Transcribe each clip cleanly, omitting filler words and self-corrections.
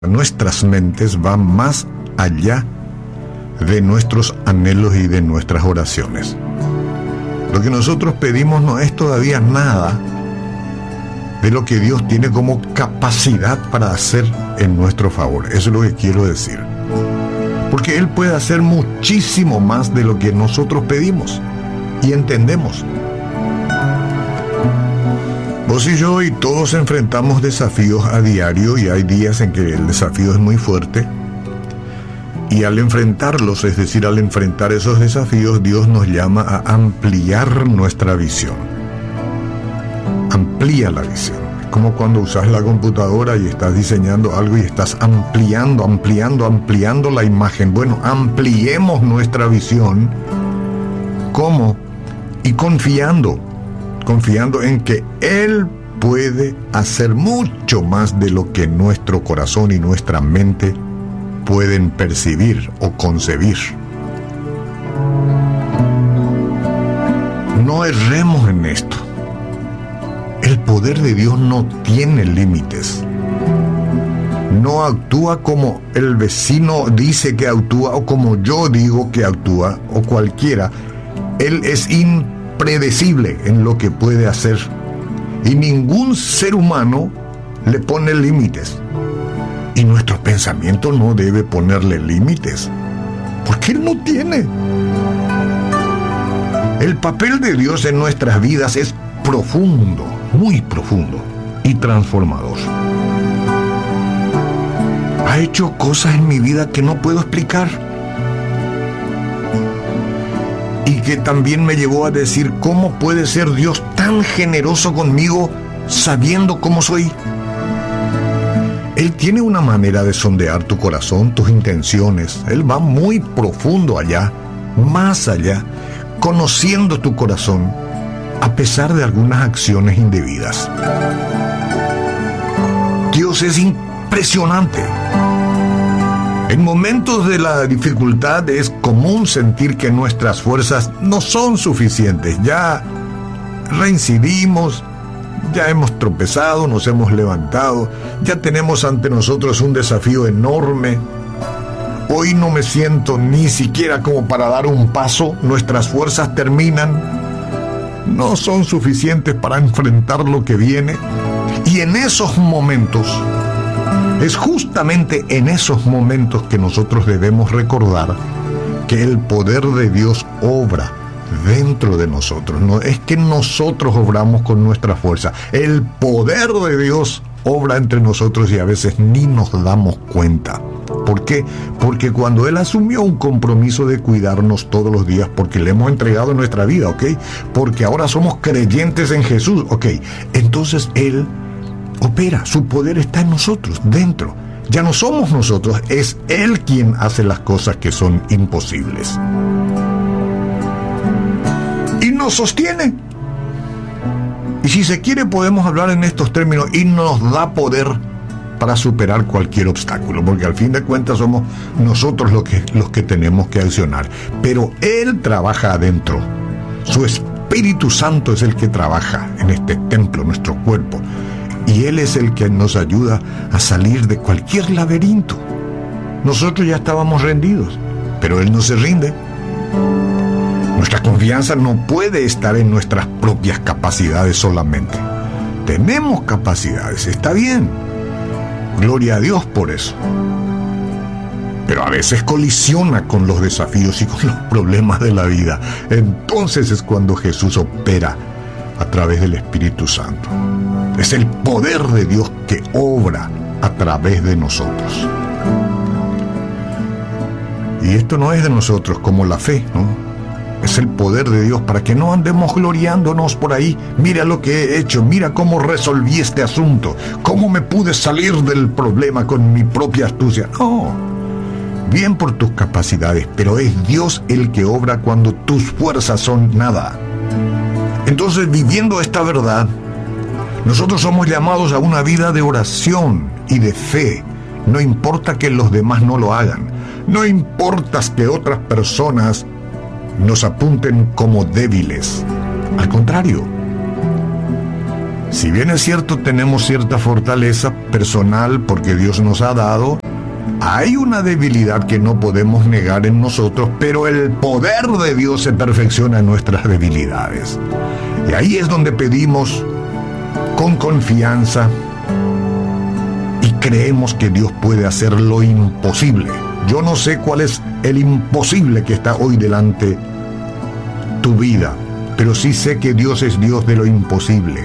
nuestras mentes va más allá de nuestros anhelos y de nuestras oraciones. Lo que nosotros pedimos no es todavía nada de lo que Dios tiene como capacidad para hacer en nuestro favor. Eso es lo que quiero decir. Porque Él puede hacer muchísimo más de lo que nosotros pedimos y entendemos. Vos y yo y todos enfrentamos desafíos a diario, y hay días en que el desafío es muy fuerte. Y al enfrentarlos, es decir, al enfrentar esos desafíos, Dios nos llama a ampliar nuestra visión. Amplía la visión. Es como cuando usas la computadora y estás diseñando algo y estás ampliando la imagen. Bueno, ampliemos nuestra visión. ¿Cómo? Y confiando en que Él puede hacer mucho más de lo que nuestro corazón y nuestra mente pueden percibir o concebir. No erremos en esto. El poder de Dios no tiene límites. No actúa como el vecino dice que actúa o como yo digo que actúa o cualquiera. Él es impredecible en lo que puede hacer, y ningún ser humano le pone límites. Y nuestro pensamiento no debe ponerle límites, porque Él no tiene. El papel de Dios en nuestras vidas es profundo, muy profundo y transformador. Ha hecho cosas en mi vida que no puedo explicar, y que también me llevó a decir: ¿cómo puede ser Dios tan generoso conmigo sabiendo cómo soy? Él tiene una manera de sondear tu corazón, tus intenciones. Él va muy profundo allá, más allá, conociendo tu corazón, a pesar de algunas acciones indebidas. Dios es impresionante. En momentos de la dificultad es común sentir que nuestras fuerzas no son suficientes. Ya reincidimos, ya hemos tropezado, nos hemos levantado, ya tenemos ante nosotros un desafío enorme. Hoy no me siento ni siquiera como para dar un paso. Nuestras fuerzas terminan, no son suficientes para enfrentar lo que viene. Y en esos momentos, es justamente en esos momentos que nosotros debemos recordar que el poder de Dios obra dentro de nosotros. No es que nosotros obramos con nuestra fuerza. El poder de Dios obra entre nosotros y a veces ni nos damos cuenta. ¿Por qué? Porque cuando Él asumió un compromiso de cuidarnos todos los días, porque le hemos entregado nuestra vida, ¿ok? Porque ahora somos creyentes en Jesús, ¿ok? Entonces Él opera, su poder está en nosotros, dentro. Ya no somos nosotros, es Él quien hace las cosas que son imposibles. Y nos sostiene. Y si se quiere podemos hablar en estos términos: y nos da poder para superar cualquier obstáculo, porque al fin de cuentas somos nosotros los que tenemos que accionar. Pero Él trabaja adentro. Su Espíritu Santo es el que trabaja en este templo, nuestro cuerpo. Y Él es el que nos ayuda a salir de cualquier laberinto. Nosotros ya estábamos rendidos, pero Él no se rinde. Nuestra confianza no puede estar en nuestras propias capacidades solamente. Tenemos capacidades, está bien. Gloria a Dios por eso. Pero a veces colisiona con los desafíos y con los problemas de la vida. Entonces es cuando Jesús opera a través del Espíritu Santo. Es el poder de Dios que obra a través de nosotros. Y esto no es de nosotros como la fe, ¿no? Es el poder de Dios para que no andemos gloriándonos por ahí. Mira lo que he hecho, mira cómo resolví este asunto, cómo me pude salir del problema con mi propia astucia. No, bien por tus capacidades, pero es Dios el que obra cuando tus fuerzas son nada. Entonces, viviendo esta verdad, nosotros somos llamados a una vida de oración y de fe. No importa que los demás no lo hagan. No importa que otras personas nos apunten como débiles. Al contrario, Si bien es cierto, tenemos cierta fortaleza personal porque Dios nos ha dado, hay una debilidad que no podemos negar en nosotros, pero el poder de Dios se perfecciona en nuestras debilidades. Y ahí es donde pedimos con confianza y creemos que Dios puede hacer lo imposible. Yo no sé cuál es el imposible que está hoy delante tu vida, pero sí sé que Dios es Dios de lo imposible.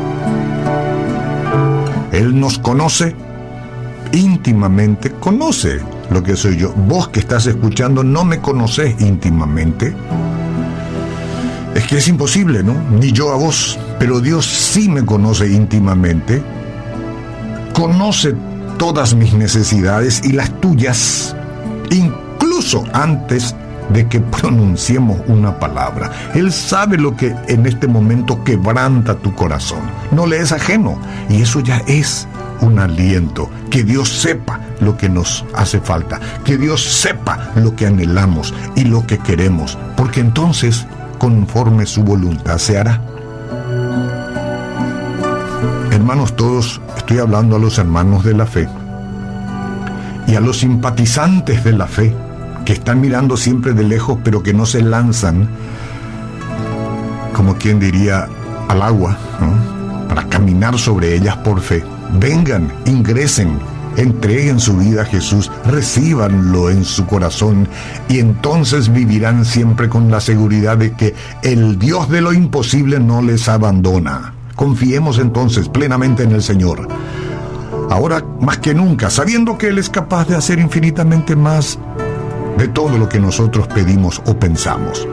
Él nos conoce íntimamente, conoce lo que soy yo. Vos que estás escuchando no me conocés íntimamente. Es que es imposible, ¿no? Ni yo a vos, pero Dios sí me conoce íntimamente. Conoce todas mis necesidades y las tuyas, incluso antes de que pronunciemos una palabra. Él sabe lo que en este momento quebranta tu corazón. No le es ajeno. Y eso ya es un aliento. Que Dios sepa lo que nos hace falta. Que Dios sepa lo que anhelamos y lo que queremos. Porque entonces, conforme su voluntad se hará. Hermanos todos, estoy hablando a los hermanos de la fe y a los simpatizantes de la fe, que están mirando siempre de lejos, pero que no se lanzan, como quien diría, al agua, ¿no?, para caminar sobre ellas por fe. Vengan, ingresen, entreguen su vida a Jesús, recíbanlo en su corazón y entonces vivirán siempre con la seguridad de que el Dios de lo imposible no les abandona. Confiemos entonces plenamente en el Señor. Ahora más que nunca, sabiendo que Él es capaz de hacer infinitamente más de todo lo que nosotros pedimos o pensamos.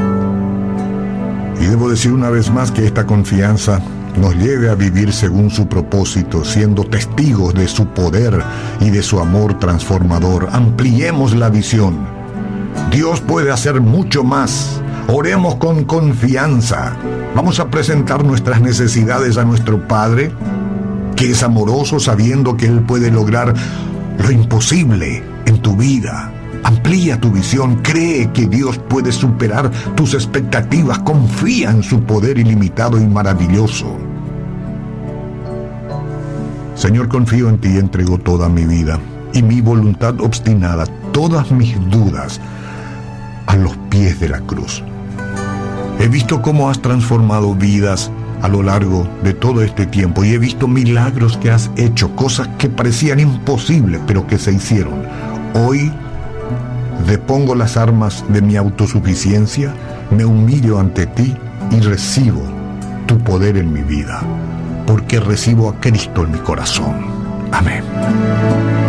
Y debo decir una vez más que esta confianza nos lleve a vivir según su propósito, siendo testigos de su poder y de su amor transformador. Ampliemos la visión. Dios puede hacer mucho más. Oremos con confianza. Vamos a presentar nuestras necesidades a nuestro Padre, que es amoroso, sabiendo que Él puede lograr lo imposible en tu vida. Amplía tu visión, cree que Dios puede superar tus expectativas, confía en su poder ilimitado y maravilloso. Señor, confío en ti y entrego toda mi vida y mi voluntad obstinada, todas mis dudas, a los pies de la cruz. He visto cómo has transformado vidas a lo largo de todo este tiempo y he visto milagros que has hecho, cosas que parecían imposibles, pero que se hicieron. Hoy depongo las armas de mi autosuficiencia, me humillo ante ti y recibo tu poder en mi vida, porque recibo a Cristo en mi corazón. Amén.